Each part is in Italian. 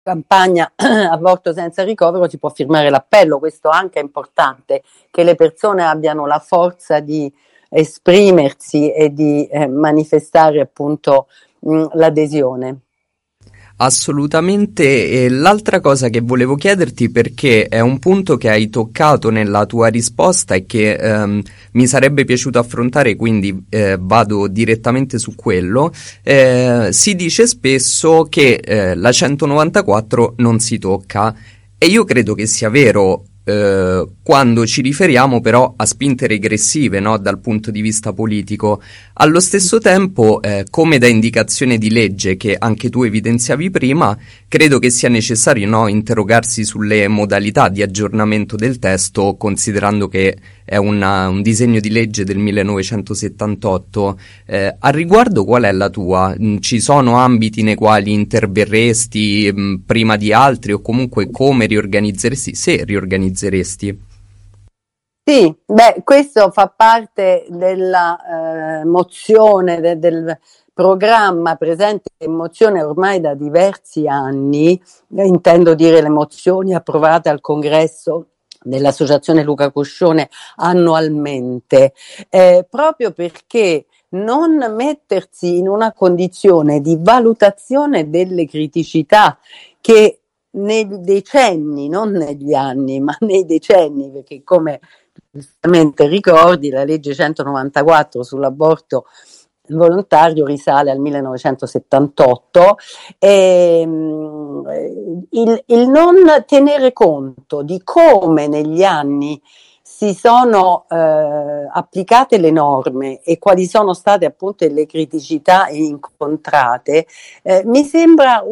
campagna aborto senza ricovero si può firmare l'appello. Questo anche è importante, che le persone abbiano la forza di esprimersi e di manifestare appunto l'adesione. Assolutamente, e l'altra cosa che volevo chiederti, perché è un punto che hai toccato nella tua risposta e che mi sarebbe piaciuto affrontare, quindi vado direttamente su quello. Si dice spesso che la 194 non si tocca, e io credo che sia vero, quando ci riferiamo però a spinte regressive, no? Dal punto di vista politico. Allo stesso tempo, come da indicazione di legge che anche tu evidenziavi prima, credo che sia necessario, no, interrogarsi sulle modalità di aggiornamento del testo, considerando che è un disegno di legge del 1978. Al riguardo, qual è la tua? Ci sono ambiti nei quali interverresti prima di altri, o comunque come riorganizzeresti, se riorganizzeresti? Sì, beh, questo fa parte della mozione, del programma presente in mozione ormai da diversi anni, intendo dire le mozioni approvate al congresso dell'Associazione Luca Coscione annualmente, proprio perché non mettersi in una condizione di valutazione delle criticità che nei decenni, non negli anni, ma nei decenni, perché come giustamente ricordi, la legge 194 sull'aborto volontario risale al 1978 e il non tenere conto di come negli anni si sono applicate le norme e quali sono state appunto le criticità incontrate, mi sembra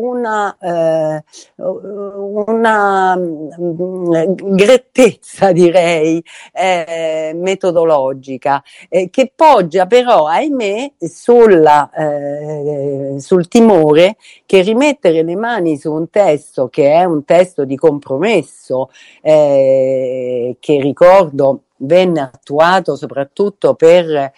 una grettezza, direi, metodologica, che poggia però, ahimè, sul timore che rimettere le mani su un testo che è un testo di compromesso, che ricordo venne attuato soprattutto per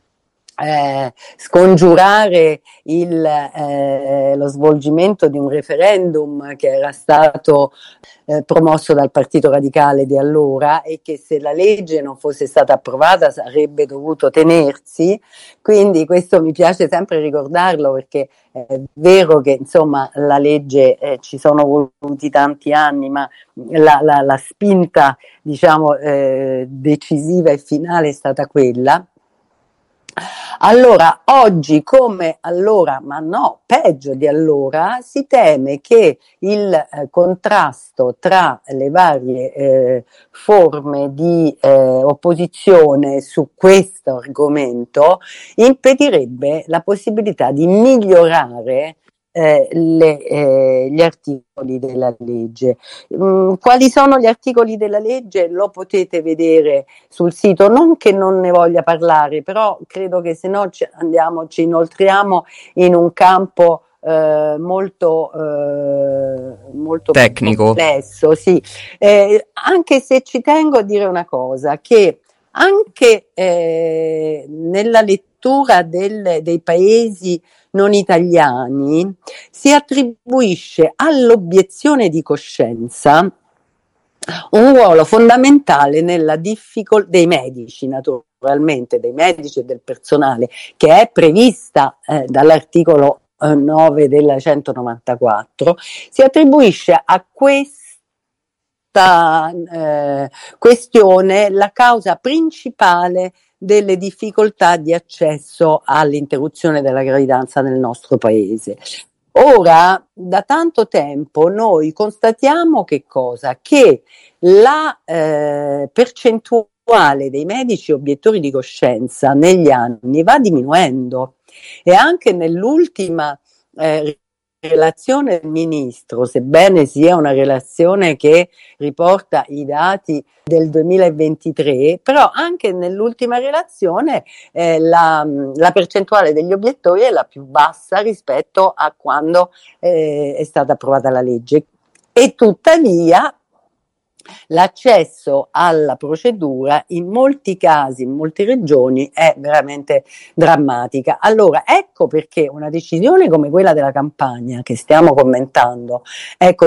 scongiurare lo svolgimento di un referendum che era stato promosso dal Partito Radicale di allora e che, se la legge non fosse stata approvata, sarebbe dovuto tenersi. Quindi questo mi piace sempre ricordarlo, perché è vero che insomma la legge ci sono voluti tanti anni, ma la spinta, diciamo, decisiva e finale è stata quella. Allora, oggi come allora, ma no, peggio di allora, si teme che il contrasto tra le varie forme di opposizione su questo argomento impedirebbe la possibilità di migliorare gli articoli della legge. Quali sono gli articoli della legge? Lo potete vedere sul sito, non che non ne voglia parlare, però credo che se no ci inoltriamo in un campo molto Tecnico. complesso, sì. Anche se ci tengo a dire una cosa, che anche nella lettura dei paesi non italiani si attribuisce all'obiezione di coscienza un ruolo fondamentale nella dei medici, naturalmente, dei medici e del personale, che è prevista dall'articolo 9 della 194, si attribuisce a questa questione la causa principale delle difficoltà di accesso all'interruzione della gravidanza nel nostro paese. Ora, da tanto tempo noi constatiamo che cosa? Che la percentuale dei medici obiettori di coscienza negli anni va diminuendo, e anche nell'ultima relazione del ministro, sebbene sia una relazione che riporta i dati del 2023, però anche nell'ultima relazione la percentuale degli obiettori è la più bassa rispetto a quando è stata approvata la legge. E tuttavia l'accesso alla procedura in molti casi, in molte regioni, è veramente drammatica. Allora, ecco perché una decisione come quella della Campania che stiamo commentando è